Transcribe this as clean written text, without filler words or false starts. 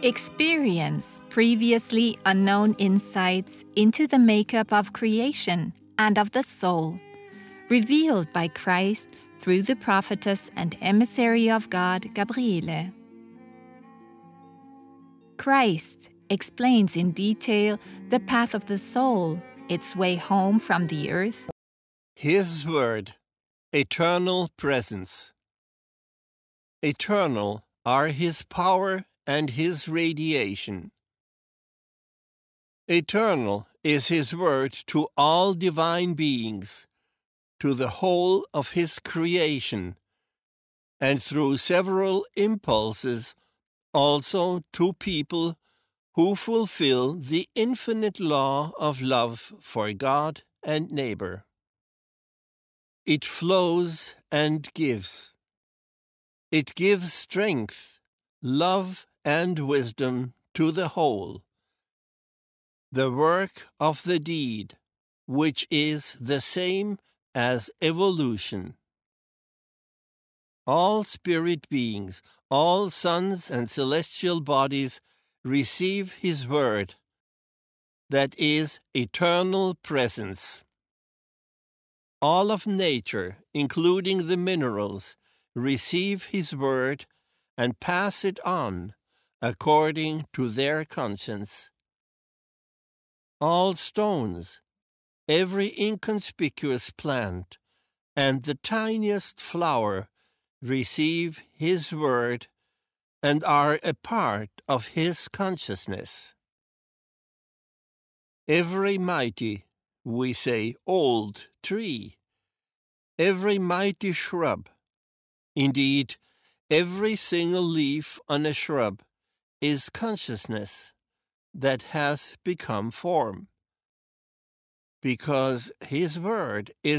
Experience previously unknown insights into the makeup of creation and of the soul, revealed by Christ through the prophetess and emissary of God, Gabriele. Christ explains in detail the path of the soul, its way home from the earth. His word, eternal presence. Eternal are his power and his radiation. Eternal is his word to all divine beings, to the whole of his creation, and through several impulses also to people who fulfill the infinite law of love for God and neighbor. It flows and gives. It gives strength, love, and wisdom to the whole. The work of the deed, which is the same as evolution. All spirit beings, all sons and celestial bodies receive his word, that is eternal presence. All of nature, including the minerals, receive his word and pass it on according to their conscience. All stones, every inconspicuous plant, and the tiniest flower receive his word and are a part of his consciousness. Every mighty, we say old tree, every mighty shrub, indeed, every single leaf on a shrub is consciousness that has become form, because his word is